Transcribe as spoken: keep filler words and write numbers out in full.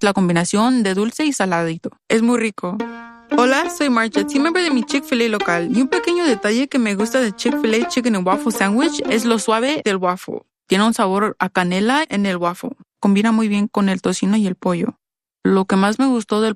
la combinación de dulce y saladito. Es muy rico. Hola, soy Marcha, team member de mi Chick-fil-A local. Y un pequeño detalle que me gusta de Chick-fil-A Chicken and Waffle Sandwich es lo suave del waffle. Tiene un sabor a canela en el waffle. Combina muy bien con el tocino y el pollo. Lo que más me gustó del